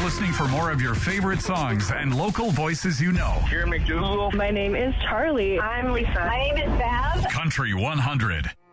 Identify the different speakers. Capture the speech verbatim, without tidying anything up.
Speaker 1: listening for more of your favorite songs and local voices you know.
Speaker 2: Jeremy McDougal.
Speaker 3: My name is Charlie.
Speaker 4: I'm Lisa. My name is Bev.
Speaker 1: Country one hundred.